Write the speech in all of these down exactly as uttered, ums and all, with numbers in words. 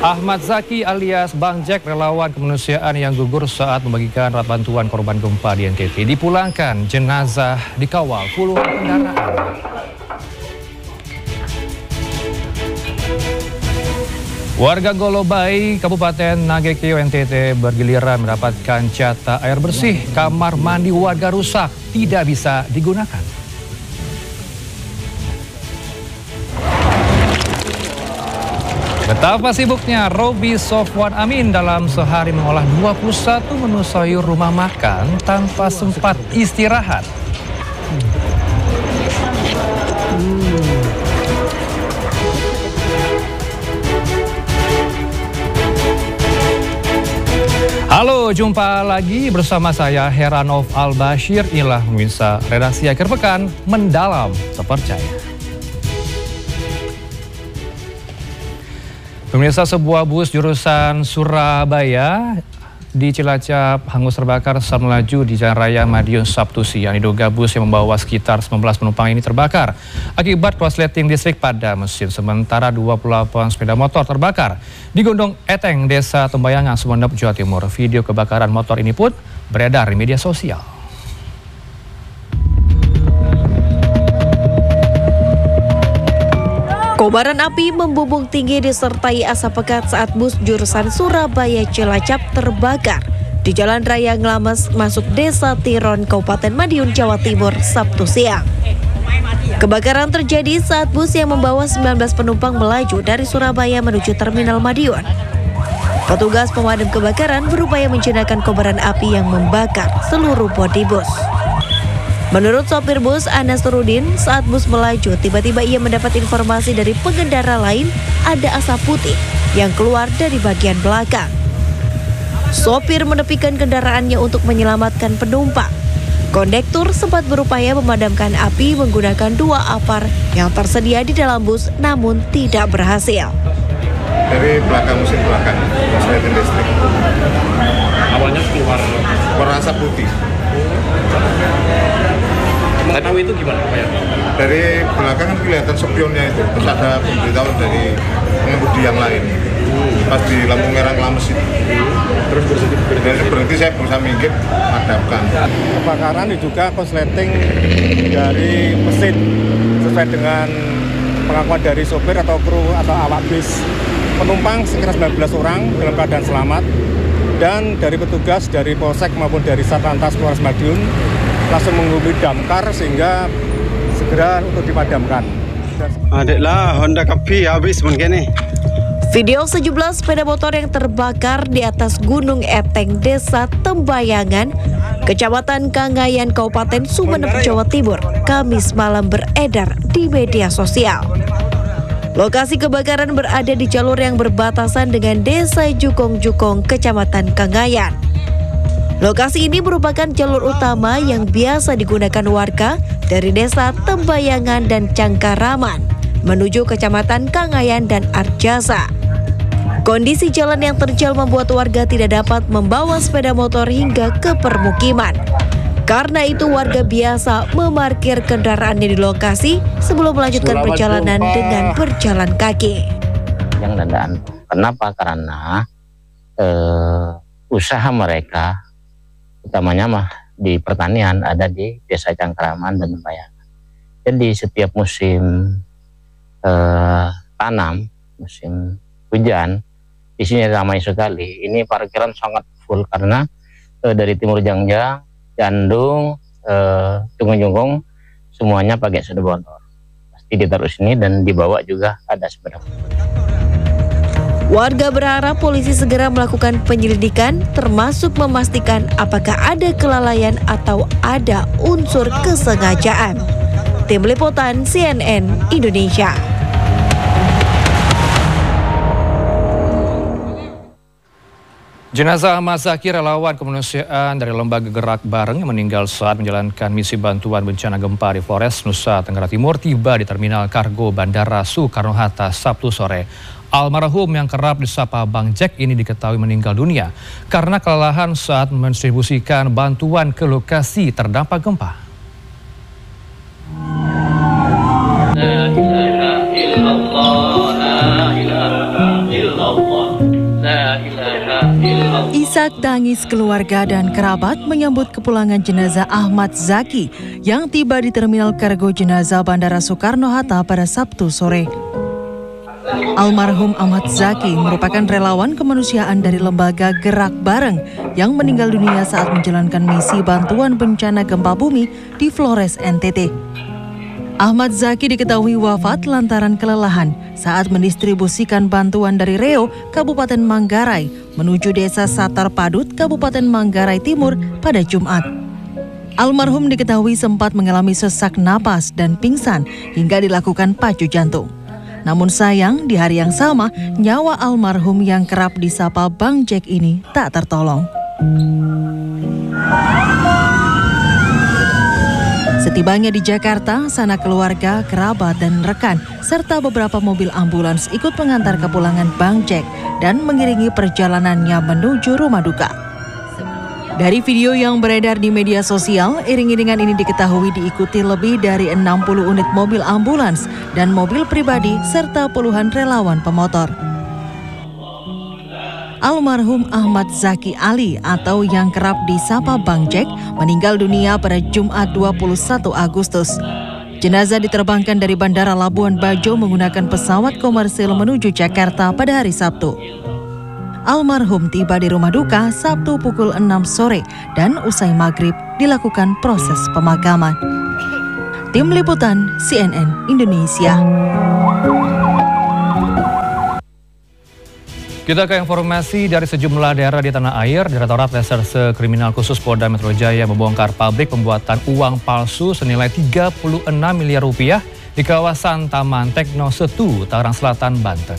Ahmad Zaki alias Bang Jack, relawan kemanusiaan yang gugur saat membagikan alat bantuan korban gempa di N T T, dipulangkan. Jenazah dikawal puluhan kendaraan. Warga Golobai, Kabupaten Nagekeo, N T T bergiliran mendapatkan jatah air bersih. Kamar mandi warga rusak, tidak bisa digunakan. Betapa sibuknya Robi Sofwan Amin dalam sehari mengolah dua puluh satu menu sayur rumah makan tanpa sempat istirahat. Halo, jumpa lagi bersama saya Heranov Al-Bashir. Inilah pemirsa redaksi akhir pekan mendalam terpercaya. Pemirsa, sebuah bus jurusan Surabaya di Cilacap hangus terbakar saat melaju di Jalan Raya Madiun Sabtu siang. Diduga bus yang membawa sekitar sembilan belas penumpang ini terbakar akibat korsleting listrik pada mesin. Sementara dua puluh delapan sepeda motor terbakar di Gondong Eteng, Desa Tembayangan, Sumeneb, Jawa Timur. Video kebakaran motor ini pun beredar di media sosial. Kobaran api membumbung tinggi disertai asap pekat saat bus jurusan Surabaya Cilacap terbakar di Jalan Raya Nglames masuk Desa Tiron, Kabupaten Madiun, Jawa Timur, Sabtu siang. Kebakaran terjadi saat bus yang membawa sembilan belas penumpang melaju dari Surabaya menuju Terminal Madiun. Petugas pemadam kebakaran berupaya menjinakkan kobaran api yang membakar seluruh bodi bus. Menurut sopir bus Anas Rudin, saat bus melaju, tiba-tiba ia mendapat informasi dari pengendara lain ada asap putih yang keluar dari bagian belakang. Sopir menepikan kendaraannya untuk menyelamatkan penumpang. Kondektur sempat berupaya memadamkan api menggunakan dua apar yang tersedia di dalam bus, namun tidak berhasil. Dari belakang mesin belakang, mesin listrik. Awalnya keluar keluar asap putih. Nggak tahu itu gimana Pak ya? Dari belakang kan kelihatan spionnya itu, terus ada pemberitahuan dari pengemudi yang lain. Pas di lampu merah Nglames itu. Terus berhenti, berhenti, berhenti saya berusaha minggir, padamkan. Kebakaran diduga konsleting dari mesin sesuai dengan pengakuan dari sopir atau kru atau awak bis. Penumpang sekitar sembilan belas orang dalam keadaan selamat, dan dari petugas dari Polsek maupun dari Satlantas Polres Madiun langsung menghubungi damkar sehingga segera untuk dipadamkan. Adiklah Honda Kapi habis mungkin nih. Video sejumlah sepeda motor yang terbakar di atas Gunung Eteng, Desa Tembayangan, Kecamatan Kangayan, Kabupaten Sumeneb, Jawa Timur, Kamis malam beredar di media sosial. Lokasi kebakaran berada di jalur yang berbatasan dengan Desa Jukong-Jukong, Kecamatan Kangayan. Lokasi ini merupakan jalur utama yang biasa digunakan warga dari Desa Tembayangan dan Cangkaraman menuju Kecamatan Kangayan dan Arjasa. Kondisi jalan yang terjal membuat warga tidak dapat membawa sepeda motor hingga ke permukiman. Karena itu warga biasa memarkir kendaraannya di lokasi sebelum melanjutkan perjalanan dengan berjalan kaki. Yang dandaan, kenapa? Karena eh, usaha mereka utamanya mah di pertanian ada di Desa Cangkaraman dan Tembayangan. Jadi setiap musim eh, tanam, musim hujan, di sini ramai sekali. Ini parkiran sangat full karena eh, dari Timur Jangjang, Jandung, eh, Tunggung-Jungkung semuanya pakai sepeda motor. Pasti ditaruh sini dan dibawa juga ada sepeda motor. Warga berharap polisi segera melakukan penyelidikan termasuk memastikan apakah ada kelalaian atau ada unsur kesengajaan. Tim Liputan C N N Indonesia. Jenazah Ahmad Zaki, relawan kemanusiaan dari Lembaga Gerak Bareng yang meninggal saat menjalankan misi bantuan bencana gempa di Flores, Nusa Tenggara Timur, tiba di Terminal Kargo Bandara Soekarno-Hatta Sabtu sore. Almarhum yang kerap disapa Bang Jack ini diketahui meninggal dunia karena kelelahan saat mendistribusikan bantuan ke lokasi terdampak gempa. La ilaha illallah, la ilaha illallah. Isak tangis keluarga dan kerabat menyambut kepulangan jenazah Ahmad Zaki yang tiba di Terminal Kargo Jenazah Bandara Soekarno-Hatta pada Sabtu sore. Almarhum Ahmad Zaki merupakan relawan kemanusiaan dari lembaga Gerak Bareng yang meninggal dunia saat menjalankan misi bantuan bencana gempa bumi di Flores, N T T. Ahmad Zaki diketahui wafat lantaran kelelahan saat mendistribusikan bantuan dari Reo, Kabupaten Manggarai, menuju Desa Satar Padut, Kabupaten Manggarai Timur pada Jumat. Almarhum diketahui sempat mengalami sesak napas dan pingsan hingga dilakukan pacu jantung. Namun sayang, di hari yang sama, nyawa almarhum yang kerap disapa Bang Jack ini tak tertolong. Setibanya di Jakarta, sanak keluarga, kerabat, dan rekan, serta beberapa mobil ambulans ikut mengantar kepulangan Bang Jack dan mengiringi perjalanannya menuju rumah duka. Dari video yang beredar di media sosial, iring-iringan ini diketahui diikuti lebih dari enam puluh unit mobil ambulans dan mobil pribadi serta puluhan relawan pemotor. Almarhum Ahmad Zaki Ali atau yang kerap disapa Bang Jack meninggal dunia pada Jumat dua puluh satu Agustus. Jenazah diterbangkan dari Bandara Labuan Bajo menggunakan pesawat komersil menuju Jakarta pada hari Sabtu. Almarhum tiba di rumah duka Sabtu pukul enam sore dan usai maghrib dilakukan proses pemakaman. Tim Liputan C N N Indonesia. Kita ke informasi dari sejumlah daerah di tanah air. Direktorat Reserse Kriminal Khusus Polda Metro Jaya membongkar pabrik pembuatan uang palsu senilai tiga puluh enam miliar rupiah di kawasan Taman Tekno Setu, Tangerang Selatan, Banten.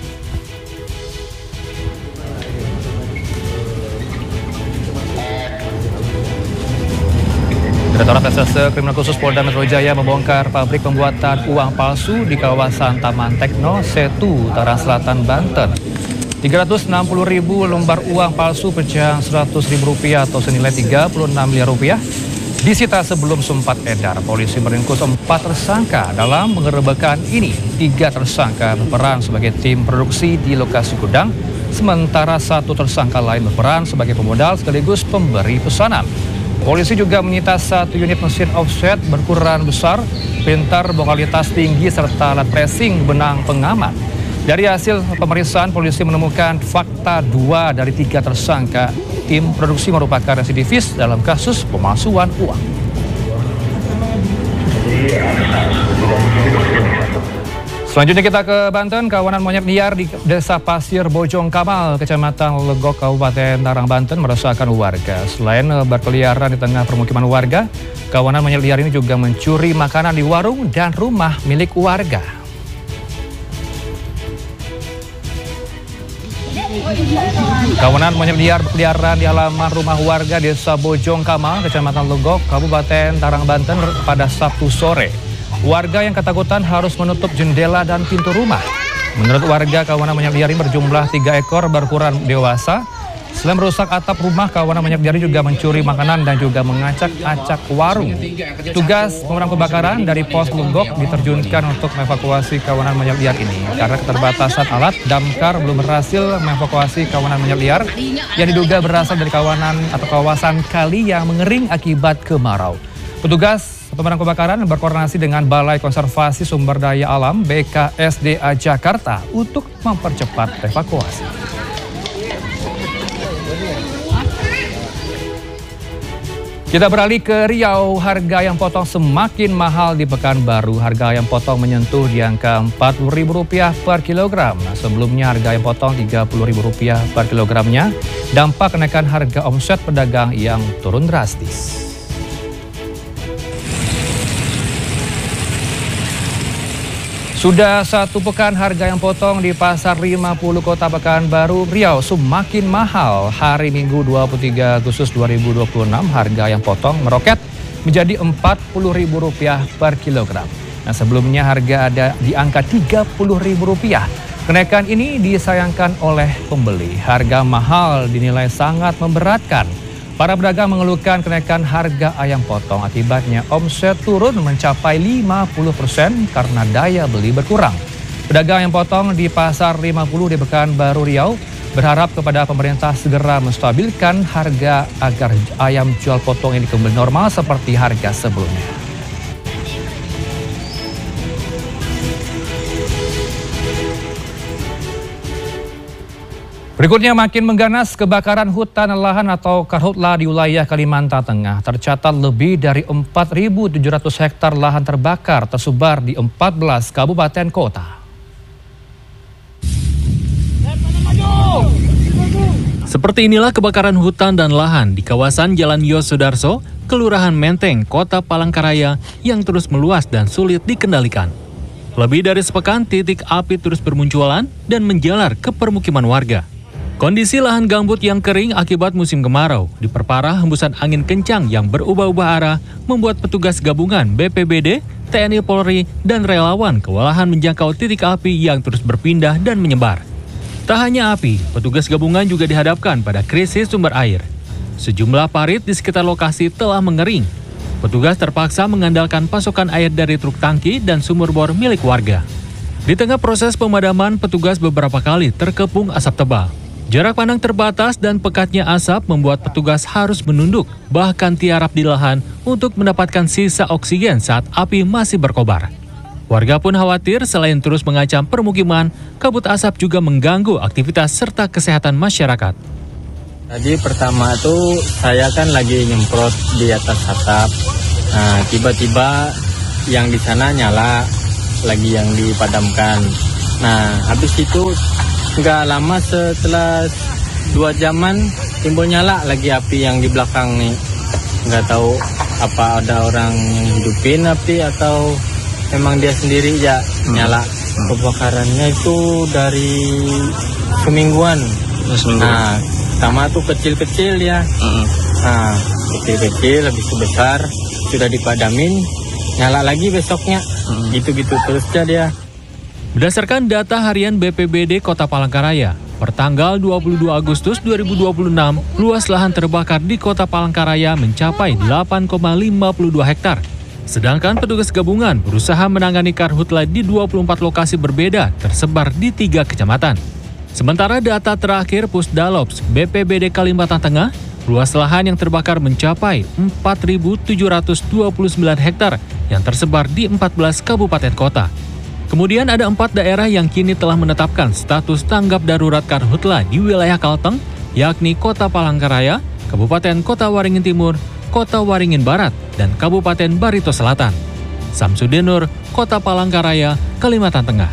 Direktorat Reserse Kriminal Khusus Polda Metro Jaya membongkar pabrik pembuatan uang palsu di kawasan Taman Tekno Setu, Tangerang Selatan, Banten. tiga ratus enam puluh ribu lembar uang palsu pecahan seratus ribu rupiah atau senilai tiga puluh enam miliar rupiah disita sebelum sempat edar. Polisi meringkus empat tersangka dalam penggerebekan ini. Tiga tersangka berperan sebagai tim produksi di lokasi gudang, sementara satu tersangka lain berperan sebagai pemodal sekaligus pemberi pesanan. Polisi juga menyita satu unit mesin offset berukuran besar, printer berkualitas tinggi, serta alat pressing benang pengaman. Dari hasil pemeriksaan, polisi menemukan fakta dua dari tiga tersangka tim produksi merupakan residivis dalam kasus pemalsuan uang. Selanjutnya kita ke Banten. Kawanan monyet liar di Desa Pasir Bojong Kamal, Kecamatan Legok, Kabupaten Tangerang, Banten meresahkan warga. Selain berkeliaran di tengah permukiman warga, kawanan monyet liar ini juga mencuri makanan di warung dan rumah milik warga. Kawanan monyet liar berkeliaran di halaman rumah warga Desa Bojong Kamal, Kecamatan Legok, Kabupaten Tangerang, Banten pada Sabtu sore. Warga yang ketakutan harus menutup jendela dan pintu rumah. Menurut warga, kawanan monyet liar ini berjumlah tiga ekor berukuran dewasa. Selain merusak atap rumah, kawanan monyet liar juga mencuri makanan dan juga mengacak-acak warung. Tugas pemadam kebakaran dari Pos Legok diterjunkan untuk mengevakuasi kawanan monyet liar ini. Karena keterbatasan alat, damkar belum berhasil mengevakuasi kawanan monyet liar yang diduga berasal dari kawanan atau kawasan kali yang mengering akibat kemarau. Petugas pemadam kebakaran berkoordinasi dengan Balai Konservasi Sumber Daya Alam B K S D A Jakarta untuk mempercepat evakuasi. Kita beralih ke Riau. Harga ayam potong semakin mahal di Pekanbaru. Harga ayam potong menyentuh di angka empat puluh ribu rupiah per kilogram. Sebelumnya harga ayam potong tiga puluh ribu rupiah per kilogramnya. Dampak kenaikan harga omset pedagang yang turun drastis. Sudah satu pekan harga ayam potong di Pasar lima puluh Kota Pekanbaru, Riau semakin mahal. Hari Minggu dua puluh tiga Agustus dua ribu dua puluh enam harga ayam potong meroket menjadi empat puluh ribu rupiah per kilogram. Nah, sebelumnya harga ada di angka tiga puluh ribu rupiah. Kenaikan ini disayangkan oleh pembeli. Harga mahal dinilai sangat memberatkan. Para pedagang mengeluhkan kenaikan harga ayam potong. Akibatnya omset turun mencapai lima puluh persen karena daya beli berkurang. Pedagang ayam potong di Pasar lima puluh di Pekanbaru, Riau berharap kepada pemerintah segera menstabilkan harga agar ayam jual potong ini kembali normal seperti harga sebelumnya. Berikutnya, makin mengganas kebakaran hutan lahan atau karhutla di wilayah Kalimantan Tengah. Tercatat lebih dari empat ribu tujuh ratus hektar lahan terbakar tersebar di empat belas kabupaten kota. Seperti inilah kebakaran hutan dan lahan di kawasan Jalan Yosudarso, Kelurahan Menteng, Kota Palangkaraya yang terus meluas dan sulit dikendalikan. Lebih dari sepekan titik api terus bermunculan dan menjalar ke permukiman warga. Kondisi lahan gambut yang kering akibat musim kemarau diperparah hembusan angin kencang yang berubah-ubah arah membuat petugas gabungan B P B D, T N I Polri, dan relawan kewalahan menjangkau titik api yang terus berpindah dan menyebar. Tak hanya api, petugas gabungan juga dihadapkan pada krisis sumber air. Sejumlah parit di sekitar lokasi telah mengering. Petugas terpaksa mengandalkan pasokan air dari truk tangki dan sumur bor milik warga. Di tengah proses pemadaman, petugas beberapa kali terkepung asap tebal. Jarak pandang terbatas dan pekatnya asap membuat petugas harus menunduk, bahkan tiarap di lahan untuk mendapatkan sisa oksigen saat api masih berkobar. Warga pun khawatir selain terus mengancam permukiman, kabut asap juga mengganggu aktivitas serta kesehatan masyarakat. Tadi pertama tuh saya kan lagi nyemprot di atas atap. Nah, tiba-tiba yang di sana nyala, lagi yang dipadamkan. Nah, habis itu nggak lama setelah dua jaman timbul nyala lagi api yang di belakang nih. Nggak tahu apa ada orang yang hidupin api atau memang dia sendiri ya nyala. Kebakarannya itu dari semingguan. Nah, pertama tuh kecil-kecil ya. Nah, kecil-kecil lebih besar sudah dipadamin, nyala lagi besoknya. Gitu-gitu terus aja dia. Berdasarkan data harian B P B D Kota Palangkaraya, pertanggal dua puluh dua Agustus dua ribu dua puluh enam, luas lahan terbakar di Kota Palangkaraya mencapai delapan koma lima puluh dua hektar. Sedangkan petugas gabungan berusaha menangani karhutla di dua puluh empat lokasi berbeda tersebar di tiga kecamatan. Sementara data terakhir Pusdalops B P B D Kalimantan Tengah, luas lahan yang terbakar mencapai empat ribu tujuh ratus dua puluh sembilan hektar yang tersebar di empat belas kabupaten kota. Kemudian ada empat daerah yang kini telah menetapkan status tanggap darurat karhutla di wilayah Kalteng, yakni Kota Palangkaraya, Kabupaten Kota Waringin Timur, Kota Waringin Barat, dan Kabupaten Barito Selatan. Samsudin Nur, Kota Palangkaraya, Kalimantan Tengah.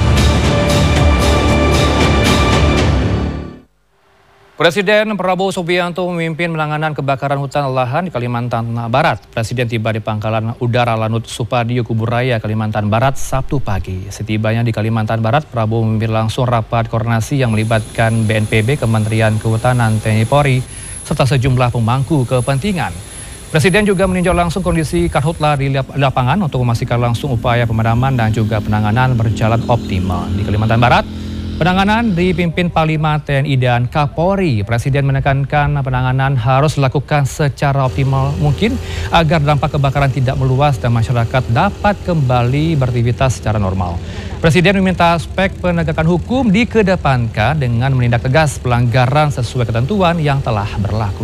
Presiden Prabowo Subianto memimpin penanganan kebakaran hutan lahan di Kalimantan Barat. Presiden tiba di Pangkalan Udara Lanut Supadio Kuburaya, Kalimantan Barat, Sabtu pagi. Setibanya di Kalimantan Barat, Prabowo memimpin langsung rapat koordinasi yang melibatkan B N P B, Kementerian Kehutanan, T N I Polri, serta sejumlah pemangku kepentingan. Presiden juga meninjau langsung kondisi karhutla di lapangan untuk memastikan langsung upaya pemadaman dan juga penanganan berjalan optimal. Di Kalimantan Barat, penanganan dipimpin Panglima T N I dan Kapolri. Presiden menekankan penanganan harus dilakukan secara optimal mungkin agar dampak kebakaran tidak meluas dan masyarakat dapat kembali beraktivitas secara normal. Presiden meminta aspek penegakan hukum dikedepankan dengan menindak tegas pelanggaran sesuai ketentuan yang telah berlaku.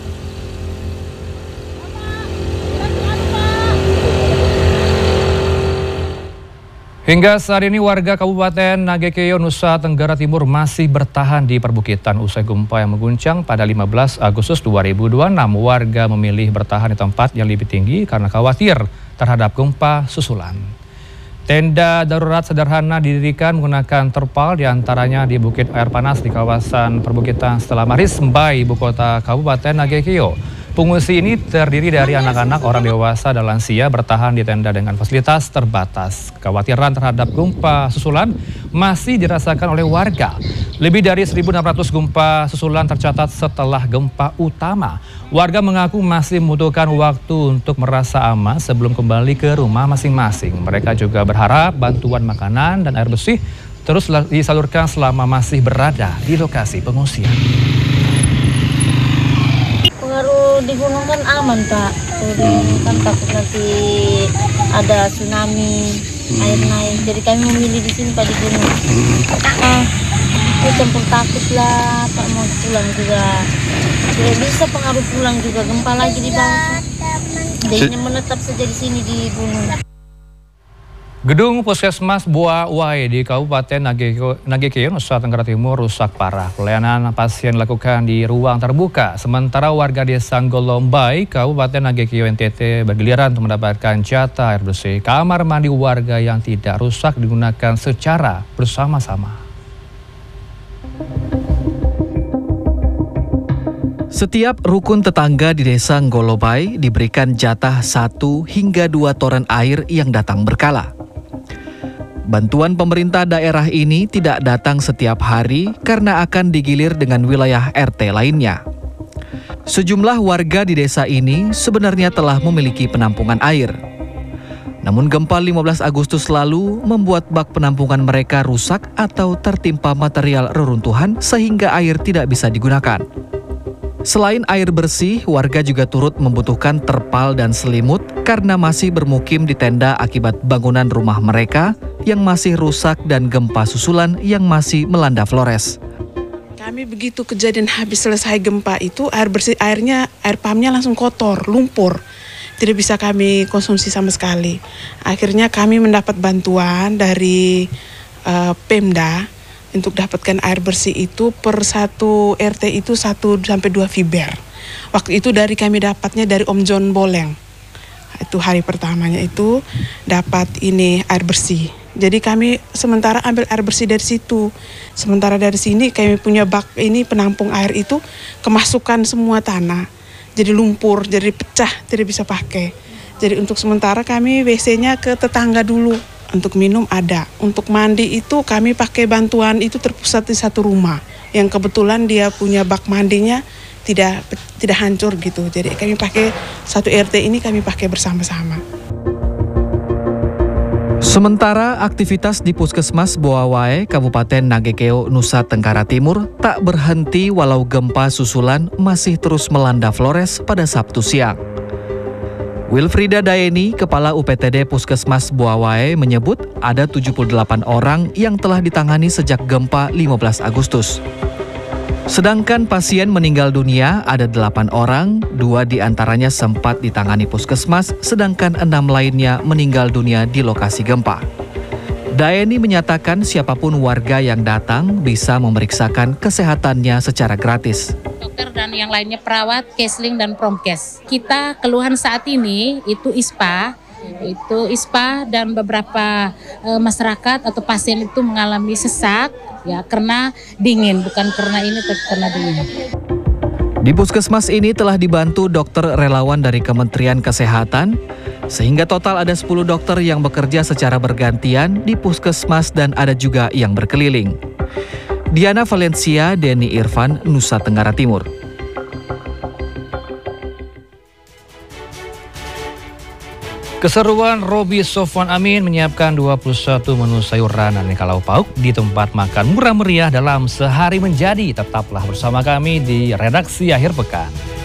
Hingga saat ini warga Kabupaten Nagekeo, Nusa Tenggara Timur masih bertahan di perbukitan usai gempa yang mengguncang pada lima belas Agustus dua ribu dua puluh enam. Warga memilih bertahan di tempat yang lebih tinggi karena khawatir terhadap gempa susulan. Tenda darurat sederhana didirikan menggunakan terpal, diantaranya di Bukit Air Panas di kawasan perbukitan Stella Maris, Mbai, ibu kota Kabupaten Nagekeo. Pengungsi ini terdiri dari anak-anak, orang dewasa, dan lansia bertahan di tenda dengan fasilitas terbatas. Kekhawatiran terhadap gempa susulan masih dirasakan oleh warga. Lebih dari seribu enam ratus gempa susulan tercatat setelah gempa utama. Warga mengaku masih membutuhkan waktu untuk merasa aman sebelum kembali ke rumah masing-masing. Mereka juga berharap bantuan makanan dan air bersih terus disalurkan selama masih berada di lokasi pengungsian. Pengaruh di gunung kan aman, Pak. Jadi kan takut nanti ada tsunami, air naik. Jadi kami memilih di sini, Pak, di gunung. Ah, itu campur takut lah, Pak mau pulang juga. Tidak bisa pengaruh pulang juga, gempa lagi di bawah. Jadinya menetap saja di sini di gunung. Gedung Puskesmas Bua Uai di Kabupaten Nagekeo, Nusa Tenggara Timur rusak parah. Pelayanan pasien dilakukan di ruang terbuka. Sementara warga desa Golombai, Kabupaten Nagekeo N T T bergiliran untuk mendapatkan jatah air bersih. Kamar mandi warga yang tidak rusak digunakan secara bersama-sama. Setiap rukun tetangga di desa Golombai diberikan jatah satu hingga dua toren air yang datang berkala. Bantuan pemerintah daerah ini tidak datang setiap hari karena akan digilir dengan wilayah R T lainnya. Sejumlah warga di desa ini sebenarnya telah memiliki penampungan air. Namun gempa lima belas Agustus lalu membuat bak penampungan mereka rusak atau tertimpa material reruntuhan sehingga air tidak bisa digunakan. Selain air bersih, warga juga turut membutuhkan terpal dan selimut karena masih bermukim di tenda akibat bangunan rumah mereka yang masih rusak dan gempa susulan yang masih melanda Flores. Kami begitu kejadian habis selesai gempa itu, air bersih airnya, air pumpnya langsung kotor, lumpur. Tidak bisa kami konsumsi sama sekali. Akhirnya kami mendapat bantuan dari uh, Pemda untuk dapatkan air bersih itu per satu R T itu satu sampai dua fiber. Waktu itu dari kami dapatnya dari Om John Boleng. Itu hari pertamanya itu dapat ini air bersih. Jadi kami sementara ambil air bersih dari situ. Sementara dari sini kami punya bak ini penampung air itu kemasukan semua tanah. Jadi lumpur, jadi pecah, tidak bisa pakai. Jadi untuk sementara kami W C-nya ke tetangga dulu. Untuk minum ada. Untuk mandi itu kami pakai bantuan itu terpusat di satu rumah. Yang kebetulan dia punya bak mandinya tidak tidak hancur gitu. Jadi kami pakai satu R T ini kami pakai bersama-sama. Sementara aktivitas di Puskesmas Bua Uai, Kabupaten Nagekeo, Nusa Tenggara Timur tak berhenti walau gempa susulan masih terus melanda Flores pada Sabtu siang. Wilfrida Daeni, Kepala U P T D Puskesmas Bua Uai menyebut ada tujuh puluh delapan orang yang telah ditangani sejak gempa lima belas Agustus. Sedangkan pasien meninggal dunia ada delapan orang, dua diantaranya sempat ditangani puskesmas, sedangkan enam lainnya meninggal dunia di lokasi gempa. Daeni menyatakan siapapun warga yang datang bisa memeriksakan kesehatannya secara gratis. Dokter dan yang lainnya perawat, Kesling dan Promkes. Kita keluhan saat ini itu I S P A, itu I S P A dan beberapa e, masyarakat atau pasien itu mengalami sesak ya karena dingin, bukan karena ini tapi karena dingin. Di puskesmas ini telah dibantu dokter relawan dari Kementerian Kesehatan, sehingga total ada sepuluh dokter yang bekerja secara bergantian di puskesmas dan ada juga yang berkeliling. Diana Valencia, Denny Irfan, Nusa Tenggara Timur. Keseruan Robi Sofwan Amin menyiapkan dua puluh satu menu sayuran dan aneka lauk pauk di tempat makan murah meriah dalam sehari menjadi. Tetaplah bersama kami di redaksi akhir pekan.